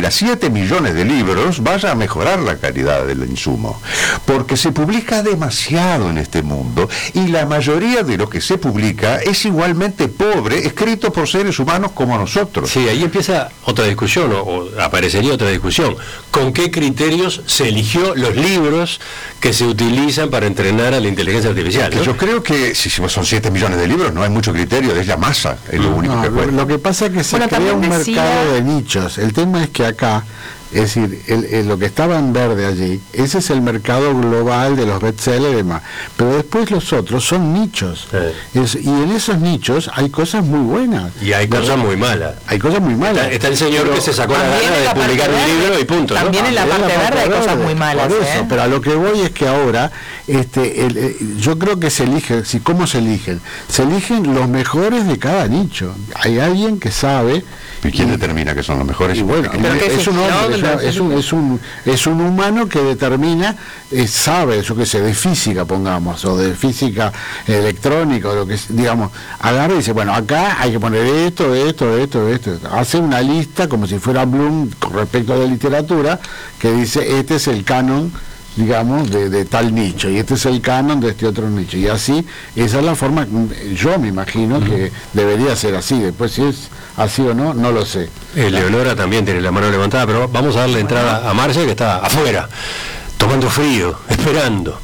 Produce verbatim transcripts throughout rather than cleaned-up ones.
publica siete millones de libros vaya a mejorar la calidad del insumo, porque se publica demasiado en este mundo y la mayoría de lo que se publica es igualmente pobre, escrito por seres humanos como nosotros. Sí, ahí empieza otra discusión, o, o aparecería otra discusión. ¿Con qué criterios se eligió los libros que se utilizan para entrenar a la inteligencia artificial? ¿no? Yo creo que si son siete millones de libros no hay mucho criterio, es la masa, es lo único no, que cuenta. Lo que pasa es que se bueno, crea un decía... mercado de nichos. El tema es que acá, es decir, el, el, lo que estaba en verde allí, ese es el mercado global de los bestsellers y demás, pero después los otros son nichos, sí. es, y en esos nichos hay cosas muy buenas y hay cosas ¿verdad? muy malas. Hay cosas muy malas. Está, está el señor pero que se sacó la gana de la publicar un libro y punto. También ¿no? en la También parte en la verde hay parte cosas verde, muy malas. por eso, ¿eh? pero a lo que voy es que ahora, este, el, eh, yo creo que se elige, si cómo se eligen, se eligen los mejores de cada nicho. Hay alguien que sabe. ¿Y quién y, determina que son los mejores? Y bueno, es, es un hombre, no, es un es un es un humano que determina, eh, sabe, yo qué sé, de física, pongamos, o de física electrónica, o lo que digamos, agarra y dice, bueno, acá hay que poner esto, esto, esto, esto. Hace una lista como si fuera Bloom con respecto de literatura, que dice, este es el canon, digamos, de, de tal nicho, y este es el canon de este otro nicho, y así, esa es la forma, yo me imagino que debería ser así. Después si es así o no, no lo sé. Eh, Leonora también tiene la mano levantada, pero vamos a darle entrada a Marcia, que está afuera, tomando frío, esperando.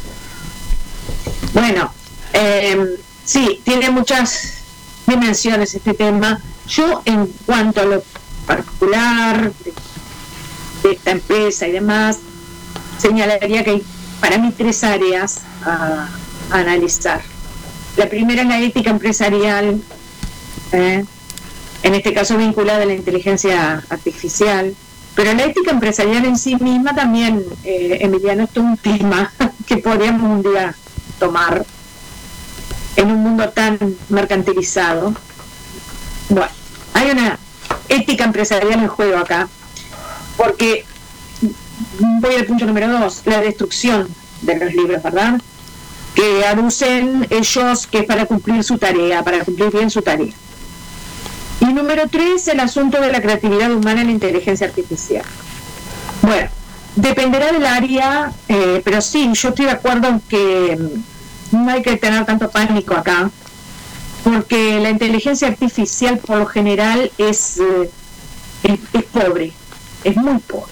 Bueno, eh, sí, tiene muchas dimensiones este tema. Yo, en cuanto a lo particular de, de esta empresa y demás, señalaría que hay para mí tres áreas a, a analizar. La primera es la ética empresarial, ¿eh? en este caso vinculada a la inteligencia artificial, pero la ética empresarial en sí misma también, eh, Emiliano, esto es un tema que podríamos un día tomar en un mundo tan mercantilizado. Bueno, hay una ética empresarial en juego acá, porque voy al punto número dos, la destrucción de los libros, ¿verdad? Que aducen ellos que es para cumplir su tarea, para cumplir bien su tarea. Y número tres, el asunto de la creatividad humana en la inteligencia artificial. Bueno, dependerá del área, eh, pero sí, yo estoy de acuerdo en que no hay que tener tanto pánico acá, porque la inteligencia artificial por lo general es, eh, es, es pobre, es muy pobre.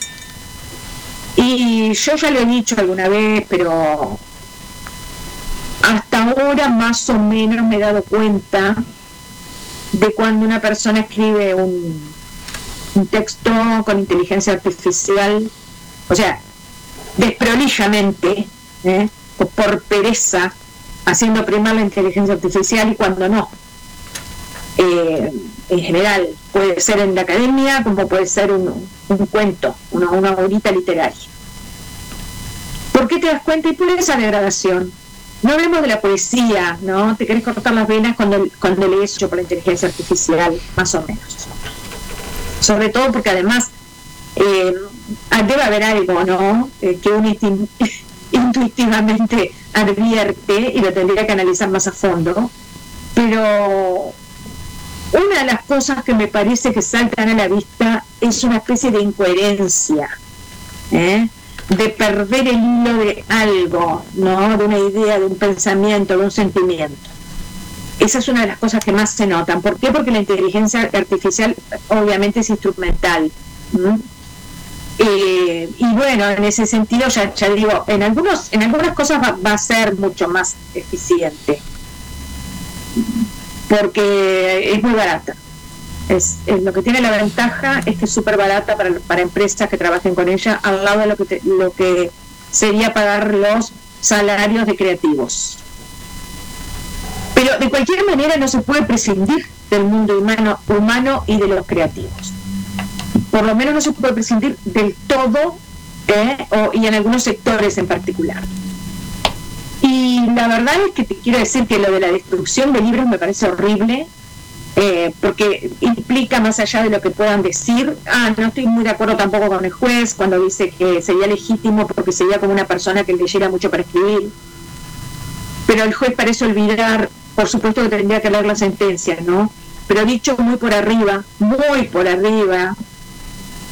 Y yo ya lo he dicho alguna vez, pero hasta ahora más o menos me he dado cuenta de cuando una persona escribe un, un texto con inteligencia artificial, o sea, desprolijamente, ¿eh? o por pereza, haciendo primar la inteligencia artificial, y cuando no. Eh, en general, puede ser en la academia, como puede ser un, un cuento, una, una horita literaria. ¿Por qué te das cuenta? Y por esa degradación. No hablemos de la poesía, ¿no? Te querés cortar las venas cuando, cuando lees hecho por la inteligencia artificial, más o menos. Sobre todo porque además eh, debe haber algo, ¿no? Eh, que uno intuitivamente advierte y lo tendría que analizar más a fondo. Pero una de las cosas que me parece que saltan a la vista es una especie de incoherencia, ¿eh? de perder el hilo de algo, ¿no? De una idea, de un pensamiento, de un sentimiento. Esa es una de las cosas que más se notan. ¿Por qué? Porque la inteligencia artificial obviamente es instrumental. ¿Mm? Eh, y bueno, en ese sentido, ya, ya digo, en algunos, en algunas cosas va, va a ser mucho más eficiente, porque es muy barata. Es, es lo que tiene la ventaja es que es súper barata para, para empresas que trabajen con ella, al lado de lo que, te, lo que sería pagar los salarios de creativos. Pero de cualquier manera no se puede prescindir del mundo humano, humano y de los creativos. Por lo menos no se puede prescindir del todo, ¿eh? o, y en algunos sectores en particular. Y la verdad es que te quiero decir que lo de la destrucción de libros me parece horrible. Eh, porque implica, más allá de lo que puedan decir, ah, no estoy muy de acuerdo tampoco con el juez cuando dice que sería legítimo porque sería como una persona que leyera mucho para escribir, pero el juez parece olvidar, por supuesto que tendría que leer la sentencia, ¿no? Pero dicho muy por arriba, muy por arriba,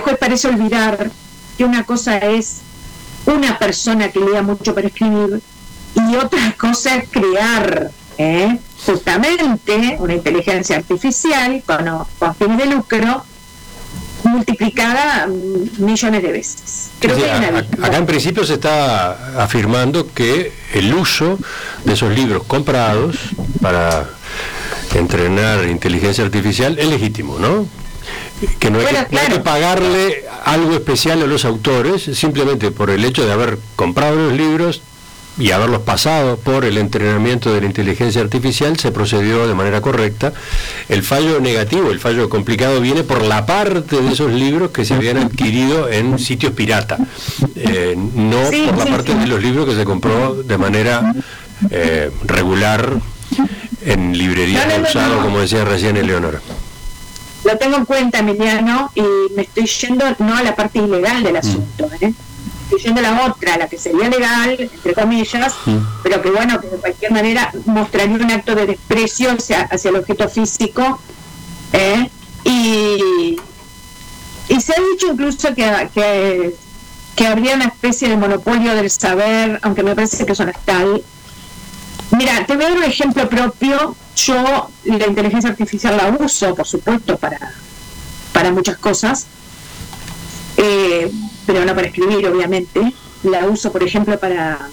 juez parece olvidar que una cosa es una persona que lea mucho para escribir y otra cosa es crear ¿eh? justamente una inteligencia artificial con, con fines de lucro multiplicada millones de veces. Creo sí, que hay una a, acá en principio se está afirmando que el uso de esos libros comprados para entrenar inteligencia artificial es legítimo, ¿no? Que no hay, bueno, que, claro. no hay que pagarle algo especial a los autores simplemente por el hecho de haber comprado los libros y haberlos pasado por el entrenamiento de la inteligencia artificial. Se procedió de manera correcta. El fallo negativo, el fallo complicado viene por la parte de esos libros que se habían adquirido en sitios pirata, eh, no sí, por la sí, parte sí. de los libros que se compró de manera eh, regular en librerías no, no, de no, usado, no. como decía recién Eleonora. Lo tengo en cuenta, Emiliano, y me estoy yendo no a la parte ilegal del asunto, ¿eh? Estoy yendo a la otra, la que sería legal, entre comillas, Mm. pero que bueno, que de cualquier manera mostraría un acto de desprecio hacia, hacia el objeto físico, ¿eh? y, y se ha dicho incluso que, que, que habría una especie de monopolio del saber, aunque me parece que eso no es tal. Mira, te voy a dar un ejemplo propio. Yo la inteligencia artificial la uso, por supuesto, para, para muchas cosas, eh, pero no para escribir, obviamente. La uso, por ejemplo, para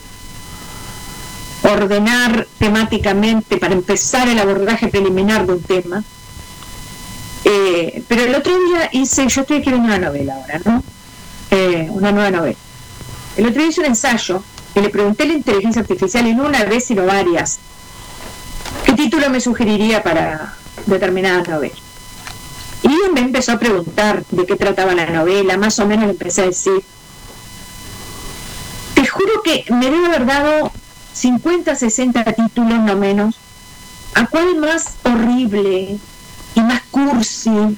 ordenar temáticamente, para empezar el abordaje preliminar de un tema. Eh, pero el otro día hice, yo estoy escribiendo una novela ahora, ¿no? Eh, una nueva novela. El otro día hice un ensayo que le pregunté a la inteligencia artificial, y no una vez sino varias, ¿qué título me sugeriría para determinada novela? Y me empezó a preguntar de qué trataba la novela, más o menos le empecé a decir. Te juro que me debe haber dado cincuenta, sesenta títulos, no menos. ¿A cuál más horrible y más cursi?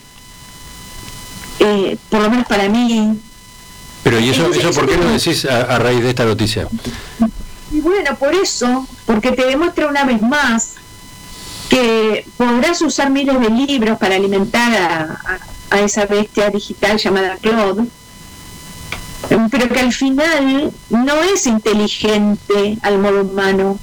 Eh, por lo menos para mí. Pero ¿y eso, Entonces, eso por qué eso lo me- decís a, a raíz de esta noticia? Y bueno, por eso, porque te demuestra una vez más que podrás usar miles de libros para alimentar a, a, a esa bestia digital llamada Claude, pero que al final no es inteligente al modo humano.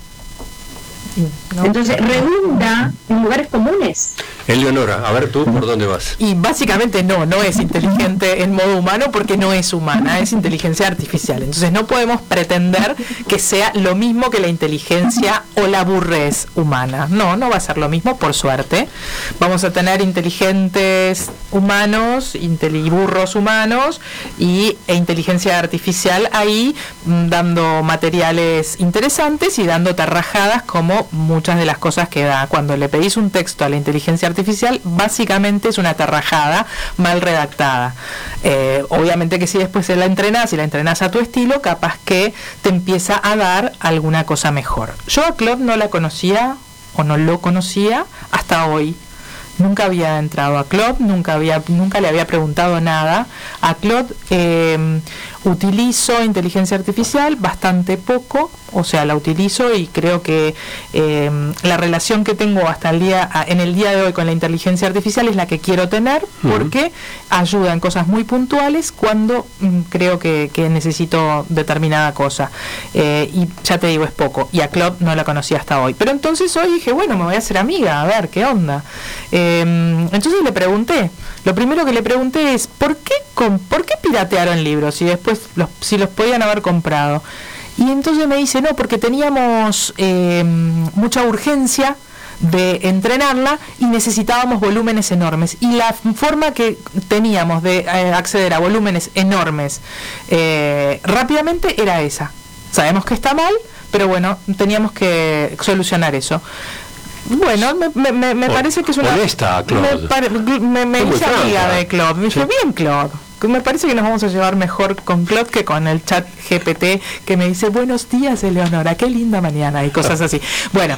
¿no? Entonces redunda en lugares comunes. Eleonora, a ver tú, ¿por dónde vas? Y básicamente no, no es inteligente en modo humano porque no es humana, es inteligencia artificial. Entonces no podemos pretender que sea lo mismo que la inteligencia o la burrez humana. No, no va a ser lo mismo, por suerte. Vamos a tener inteligentes humanos, inteli- burros humanos y, e inteligencia artificial ahí mm, dando materiales interesantes y dando tarrajadas como muchas de las cosas que da. Cuando le pedís un texto a la inteligencia artificial, básicamente es una tarrajada mal redactada. Eh, obviamente que si después se la entrenás y la entrenás a tu estilo, capaz que te empieza a dar alguna cosa mejor. Yo a Claude no la conocía o no lo conocía hasta hoy. Nunca había entrado a Claude, nunca había, nunca le había preguntado nada. A Claude eh, utilizo inteligencia artificial bastante poco, o sea, la utilizo y creo que eh, la relación que tengo hasta el día, en el día de hoy con la inteligencia artificial es la que quiero tener, porque uh-huh. ayuda en cosas muy puntuales cuando mm, creo que, que necesito determinada cosa. Eh, y ya te digo, es poco. Y a Claude no la conocí hasta hoy. Pero entonces hoy dije, bueno, me voy a hacer amiga, a ver qué onda. Eh, entonces le pregunté, lo primero que le pregunté es, ¿por qué, con, ¿por qué piratearon libros y después los, si los podían haber comprado? Y entonces me dice, no, porque teníamos eh, mucha urgencia de entrenarla y necesitábamos volúmenes enormes. Y la forma que teníamos de eh, acceder a volúmenes enormes eh, rápidamente era esa. Sabemos que está mal, pero bueno, teníamos que solucionar eso. Bueno, me, me, me parece que es una... Honesta, Claude. Me, pare, me, me hice amiga de Claude. Me dijo, sí. Bien, Claude. Me parece que nos vamos a llevar mejor con Claude que con el chat G P T que me dice, buenos días, Eleonora, qué linda mañana, y cosas así. Bueno,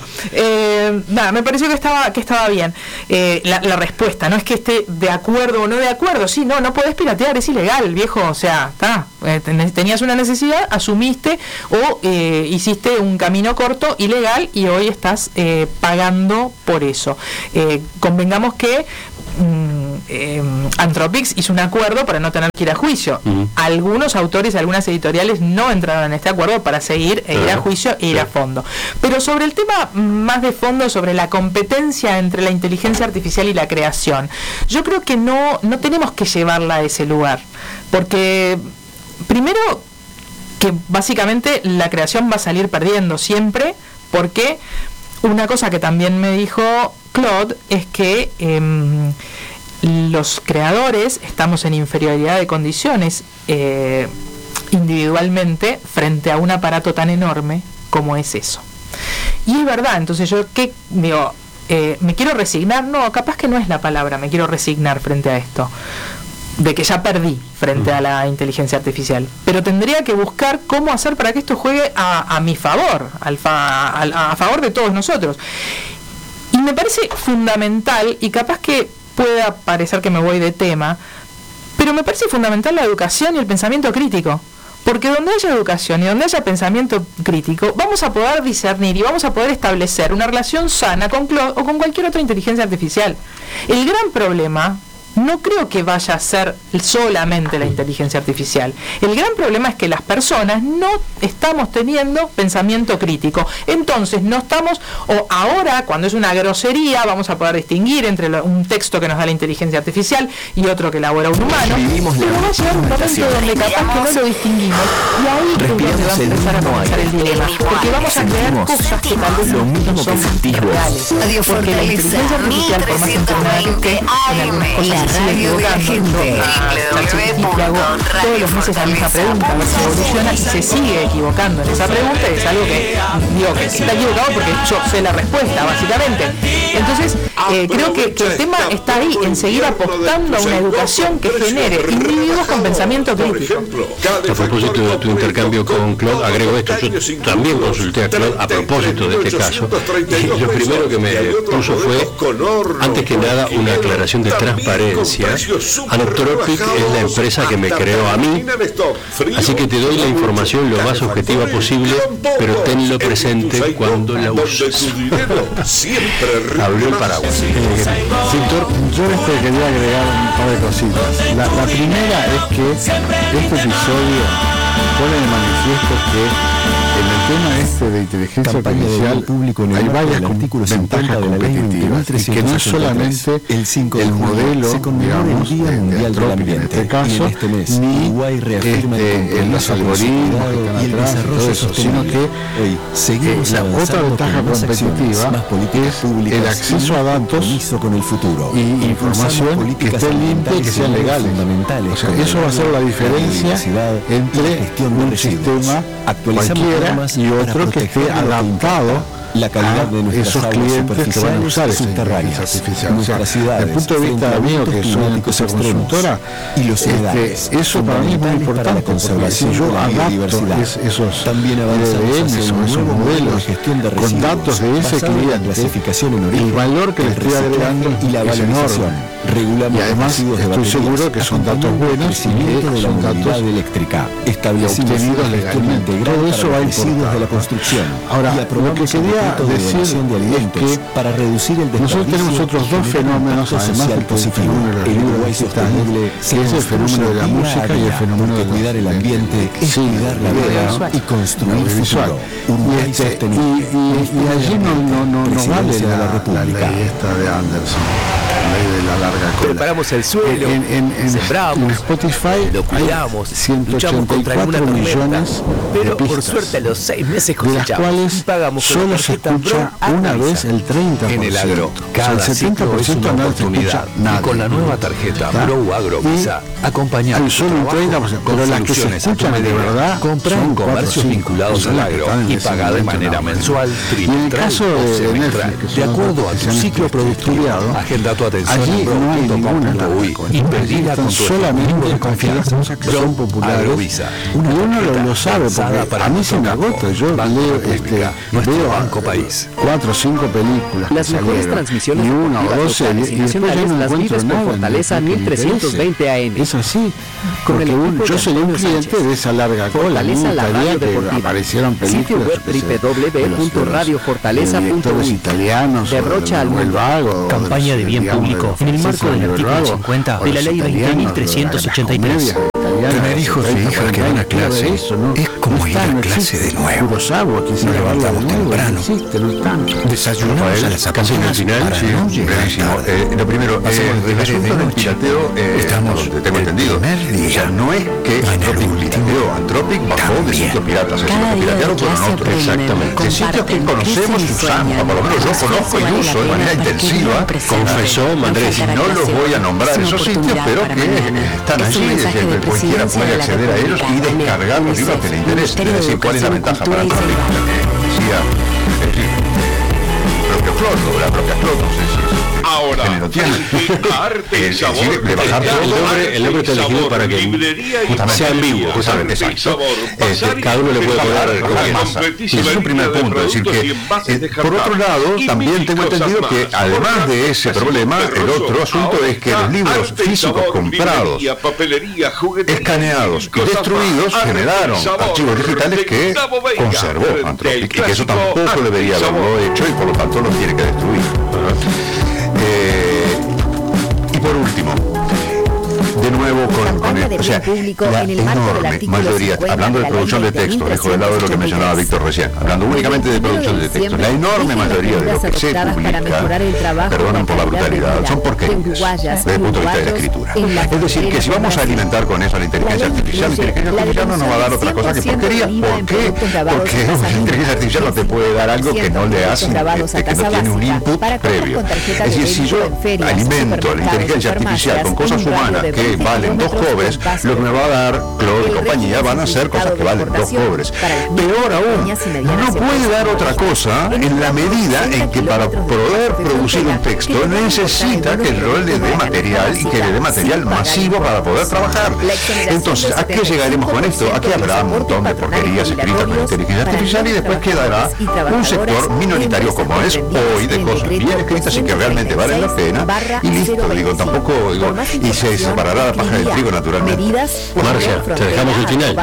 eh, nada, me pareció que estaba que estaba bien eh, la, la respuesta. No es que esté de acuerdo o no de acuerdo. Sí, no, no podés piratear, es ilegal, viejo. O sea, está, eh, tenías una necesidad, asumiste o eh, hiciste un camino corto, ilegal, y hoy estás eh, pagando por eso. Eh, convengamos que... Mmm, eh, Anthropics hizo un acuerdo para no tener que ir a juicio. Uh-huh. Algunos autores, algunas editoriales no entraron en este acuerdo para seguir e ir uh-huh. a juicio e ir uh-huh. a fondo. Pero sobre el tema más de fondo, sobre la competencia entre la inteligencia artificial y la creación, yo creo que no, no tenemos que llevarla a ese lugar, porque primero que básicamente la creación va a salir perdiendo siempre, porque una cosa que también me dijo Claude es que eh, los creadores estamos en inferioridad de condiciones eh, individualmente frente a un aparato tan enorme como es eso. Y es verdad, entonces yo qué digo, eh, me quiero resignar, no, capaz que no es la palabra, me quiero resignar frente a esto, de que ya perdí frente a la inteligencia artificial, pero tendría que buscar cómo hacer para que esto juegue a, a mi favor, al fa, a, a favor de todos nosotros. Y me parece fundamental, y capaz que pueda parecer que me voy de tema, pero me parece fundamental la educación y el pensamiento crítico. Porque donde haya educación y donde haya pensamiento crítico, vamos a poder discernir y vamos a poder establecer una relación sana con Claude o con cualquier otra inteligencia artificial. El gran problema no creo que vaya a ser solamente la inteligencia artificial. El gran problema es que las personas no estamos teniendo pensamiento crítico. Entonces no estamos, o ahora cuando es una grosería vamos a poder distinguir entre lo, un texto que nos da la inteligencia artificial y otro que elabora un humano, pero va a llegar un momento donde capaz que no lo distinguimos y ahí es donde va a empezar a comenzar el dilema, porque vamos a crear cosas que tal vez no son reales, porque la inteligencia artificial, por más entrenada que esté, en algunas cosas se sigue equivocando. Yo hago todos los meses la misma pregunta, a ver si evoluciona, y se sigue equivocando en esa pregunta, y es algo que digo que está equivocado porque yo sé la respuesta, básicamente. Entonces, eh, creo que, que el tema está ahí, en seguir apostando a una educación que genere individuos con pensamiento crítico. A propósito de tu intercambio con Claude, agrego esto, yo también consulté a Claude a propósito de este caso, y lo primero que me puso fue, antes que nada, una aclaración de transparencia. Anthropic es la empresa que me creó a mí, así que te doy la información lo más objetiva posible, pero tenlo presente cuando la uses. Habló el paraguas. Víctor, yo este quería agregar un par de cositas. La, la primera es que este episodio pone de manifiesto que en el tema este de inteligencia artificial público hay varias ventajas competitivas y que no es solamente el, el modelo, digamos, de, de Anthropic en este caso, este mes, ni este, los algoritmos que están atrás y todo eso, sino que eh, la otra ventaja competitiva es el acceso a datos y información que esté limpia y que sean legales. O sea, eso va a ser la diferencia entre un sistema cualquiera y otro que esté adaptado la calidad de esos clientes que van a usar esa inteligencia artificial. O sea, desde el punto de vista mío, que soy una empresa consultora, este, eso para mí es muy importante, porque si yo adapto es, esos D D Ms o esos modelos con datos de ese cliente, el valor que le estoy agregando es enorme. Y además estoy seguro que son datos buenos y que son datos eléctrica obtenidos legalmente. Todo eso va a importar. Ahora, lo que quería decir es que para reducir el nosotros tenemos otros dos fenómenos, además del fenómeno de los libros digitales, que es el fenómeno de la música y el fenómeno de cuidar el ambiente, cuidar la vida y construir visual. Y, este, y, y, y allí no, no, no, no vale la, la ley esta de Anderson, la ley de la larga cola. Preparamos el suelo, en, en, en, sembramos, en Spotify lo cuidamos, ciento ochenta y cuatro millones pero de pistas, por suerte a los seis meses cosechamos, de las cuales pagamos solo se escucha una vez el treinta por ciento. En el agro, cada o sea, el setenta por ciento es una no oportunidad. Y con la nueva tarjeta Pro Agro Visa, acompañar hay solo un treinta por ciento, pero las que se escuchan de verdad comprar en comercios vinculados al agro y pagar de manera mensual, trimestral, y en el caso de Netflix, de acuerdo a tu ciclo productivo, agenda tu atención allí no hay ninguna y pedila con tu solamente de confianza que son populares y uno lo, lo sabe porque a mí se me agota. Yo leo este veo Banco País cuatro o cinco películas las mejores transmisiones y una o doce y, y después yo no las encuentro nada por Fortaleza mil trescientos veinte A M. Es así, porque un, yo soy un cliente de esa larga cola. Me gustaría que aparecieran películas w w w punto radio fortaleza punto u i italianos derrocha al el vago, campaña de bien público en el marco del artículo cincuenta de la ley veinte mil trescientos ochenta y tres. Tener hijos e hijas que van a clase es como ir a clase de nuevo. Nos levantamos temprano, desayunamos a las apenas para sí, no llegar brevísimo. tarde. Eh, lo primero, eh, el deberes asunto de del noche. pirateo, eh, Estamos hasta donde tengo en el entendido, primer día. o sea, no es que En el Anthropic último. pirateó, Anthropic bajó de También. sitios piratas, es decir, Cada los que día piratearon de fueron clase otros, aprenden, exactamente, de sitios que comparten, conocemos y crecen y usamos, sueñan. por lo menos yo Esfuerzo conozco y vale la uso de pena manera porque intensiva, viven presente. confesó No Mandrés, faltar a no los clase voy a nombrar es una esos sitios, oportunidad pero para que mañana. están Es un allí, mensaje desde de que cualquiera Presidencia puede de la acceder a ellos y República, descargar los libros que le UNICEF, interesen, es Ministerio de decir, cuál es la Educación, ventaja para Cultura y Anthropic, Seguridad. la que decía, es decir, el propio Clot, o la propia Clot, no sé si Ahora, género tiene. arte y Es sabor. decir, de bajar El todo, nombre, el nombre está elegido para que justamente, sea ambiguo, justamente, Arte y exacto. sabor. Este, Pasar y cada uno le puede bajar, poner bajar bien. masa. Y ese es un primer punto, es decir que, eh, por otro lado, también tengo entendido que además de ese problema, el otro asunto es que los libros físicos comprados, escaneados y destruidos generaron archivos digitales que conservó Anthropic y que eso tampoco debería haberlo hecho y por lo tanto lo tiene que destruir. Eh, y por último, de nuevo con, con Campaña el, de o sea, bien público la en el marco del enorme artículo mayoría, cincuenta hablando de de la producción de ley texto, veinte mil dejo de lado de lo que mencionaba trescientos Víctor recién, hablando únicamente de producción de texto, la enorme mayoría de lo que se publica, perdonen por la brutalidad, son porquerías desde el punto de vista de la escritura. Es decir, que si vamos a alimentar con eso a la inteligencia artificial, la inteligencia artificial no nos va a dar otra cosa que porquería. ¿Por qué? Porque la inteligencia artificial no te puede dar algo que no le hacen, este, que no tiene un input previo. Es decir, si yo alimento la inteligencia artificial con cosas humanas que valen dos cobres, lo que me va a dar Claude y compañía van a ser cosas que valen dos cobres. Peor aún, no puede dar otra cosa en la medida en que para poder producir un texto necesita que el rol le dé material y que le dé material masivo para poder trabajar. Entonces, ¿a qué llegaremos con esto? Aquí habrá un montón de porquerías escritas con inteligencia artificial y después quedará un sector minoritario como es hoy de cosas bien escritas y que realmente valen la pena y listo, digo, tampoco, digo, y se separará la paja del trigo naturalmente. Marcia, te dejamos el final.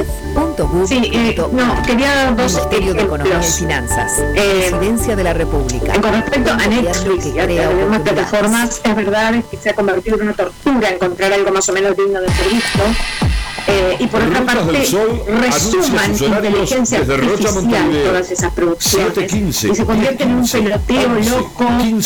Sí, eh, no, quería dar dos Ministerio de Economía y ejemplos. Finanzas, Eh, Presidencia de la República. Con respecto a Netflix y a las demás plataformas, es verdad que se ha convertido en una tortura encontrar algo más o menos digno de ser visto. Eh, y por otra parte, resuman inteligencia artificial todas esas producciones y se convierten en un peloteo loco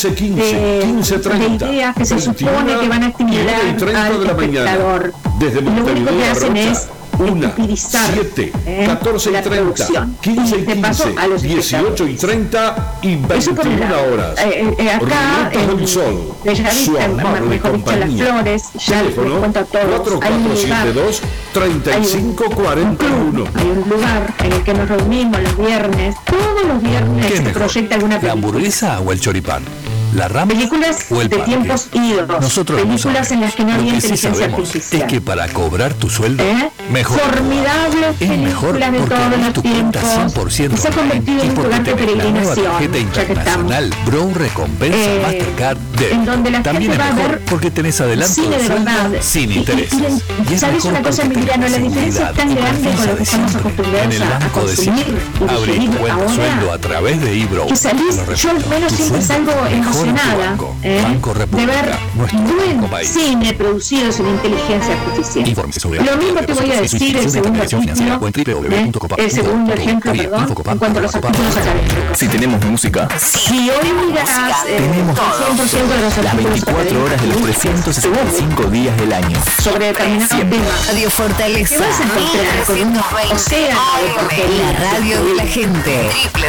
de, de ideas que se supone que van a estimular al espectador. Y lo único que hacen es estupidizar eh, la producción y de paso a los dieciocho y treinta y eso por un veintiuna lado. horas. Eh, eh, acá en Bellavista, mejor dicho, en Las Flores, ya les cuento a todos, hay un lugar, treinta y cinco cuarenta y uno. hay un lugar en el que nos reunimos los viernes, todos los viernes ¿Qué se mejor? proyecta alguna ¿La película. hamburguesa o el choripán? ¿La rama Películas o el de parque? tiempos idos, Nosotros no películas sabemos. en las que no Lo había que sí inteligencia sabemos artificial. es que para cobrar tu sueldo, ¿Eh? mejor Formidables es mejor películas de porque todos abrís los tu cuenta tiempos. cien por ciento Y se ha online convertido y en un porque lugar de tenés la nueva peregrinación, tarjeta ya que internacional Brown Recompensa Eh, Mastercard Debit. en donde la También gente es va a mejor ver porque tenés adelanto cine de sueldo verdad. sin Y- y- intereses. y- Y es ¿sabes mejor una cosa, porque Emiliano? tenés La diferencia es tan seguridad y grande con lo confianza que de estamos siempre. acostumbrados En el a- a banco de consumir siempre. y Abrí digerir cuenta ahora, sueldo a través de eBrown. que salís, Lo yo repito, al menos tu siempre sueldo salgo mejora tu emocionada banco. ¿eh? Banco de República, ver nuestro buen banco país. cine producido sin inteligencia artificial. Informe sobre Lo mismo que voy a decir el segundo ejemplo, ¿eh? el segundo ejemplo, perdón, en cuanto a los artículos académicos. Si tenemos música, Si hoy miras eh, tenemos cien por ciento de los las artículos veinticuatro horas de los académicos trescientos sesenta y cinco días del año. sobre determinados Siempre. temas, Radio ¿qué Fortaleza, vas a encontrar con un océano de porquerías? la radio de la gente.